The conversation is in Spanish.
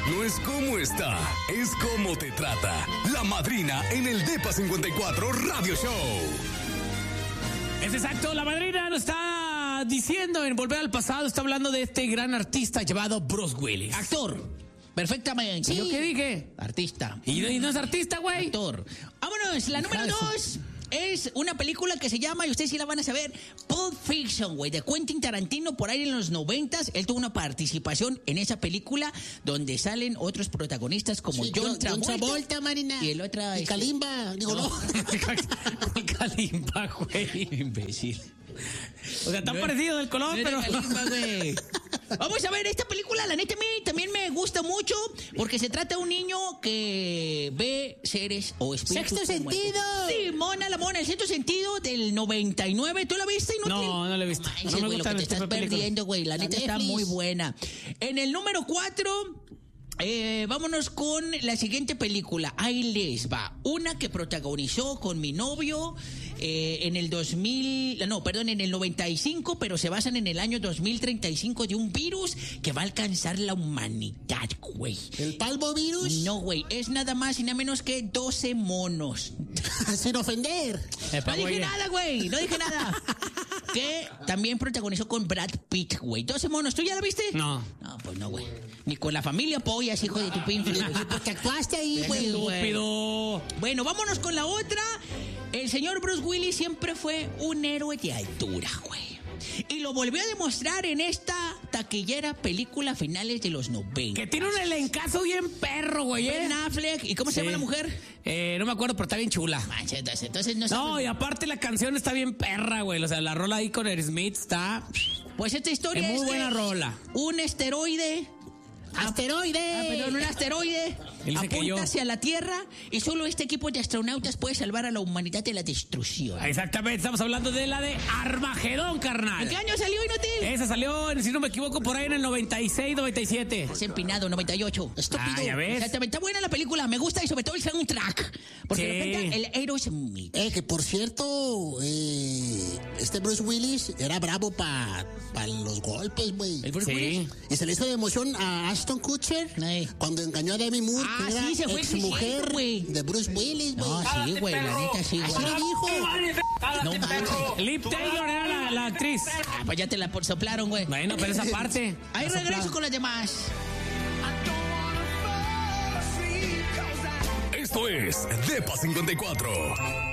No es cómo está, es cómo te trata. La Madrina en el Depa 54 Radio Show. Es exacto, la madrina nos está diciendo en Volver al Pasado, está hablando de este gran artista llamado Bruce Willis. Actor. Perfectamente. ¿Y yo qué dije? Artista. ¿Y no es artista, güey? Actor. Vámonos, la número 2 es una película que se llama, y ustedes sí la van a saber, Pulp Fiction, güey, de Quentin Tarantino, por ahí en los 90s. Él tuvo una participación en esa película donde salen otros protagonistas como John Travolta, Marina. y el otro... Y Kalimba, digo, no. Y Kalimba, güey. Imbécil. O sea, tan parecido del color, pero... Kalimba, güey. Vamos a ver, esta película, la neta, a mí también me gusta mucho porque se trata de un niño que ve seres o espíritus. ¡Sexto sentido! Sí, la mona, el sexto sentido del 99. ¿Tú la viste? No la he visto. Ay, No me güey, lo gustan que te este estás tipo de películas. perdiendo, güey. La neta está muy buena. En el número 4... vámonos con la siguiente película. Ahí les va. Una que protagonizó con mi novio en el 95, pero se basan en el año 2035 de un virus que va a alcanzar la humanidad, güey. ¿El palvovirus? No, güey, es nada más y nada menos que 12 monos. Sin ofender. No dije nada, güey, no dije nada. Que también protagonizó con Brad Pitt, güey. 12 monos, ¿tú ya la viste? No. No, pues no, güey. Ni con la familia Pollas, hijo de tu pinche. Porque actuaste ahí, güey. Estúpido. Bueno, vámonos con la otra. El señor Bruce Willis siempre fue un héroe de altura, güey. Y lo volvió a demostrar en esta taquillera película finales de los 90. Que tiene un elencazo bien perro, güey, Ben Affleck. ¿Y cómo se llama la mujer? No me acuerdo, pero está bien chula. Manchetas, entonces no No, y aparte la canción está bien perra, güey. O sea, la rola ahí con Aerosmith está... Pues esta historia Es muy que buena rola. un asteroide... ¡Asteroide! un asteroide apunta hacia la Tierra y solo este equipo de astronautas puede salvar a la humanidad de la destrucción. Exactamente, estamos hablando de la de Armagedón, carnal. ¿En qué año salió, inútil? Esa salió, si no me equivoco, por ahí en el 96, 97. Es empinado, 98. Estúpido. Ah, ya ves. Exactamente, está buena la película, me gusta y sobre todo el soundtrack. Porque de repente el Aerosmith. Que por cierto, este Bruce Willis era bravo para los golpes, güey. ¿El Bruce Willis? Y se le hizo de emoción a Ashton Kutcher cuando engañó a Demi Moore, que era sí, se fue exmujer güey. de Bruce Willis, güey. No, sí, güey, la neta sí, güey. Así lo dijo. No manches. Liv Taylor era la actriz. Pues ya te la soplaron, güey. Bueno, pero esa parte. Ahí la regreso soplaron. con las demás. Esto es Depa 54.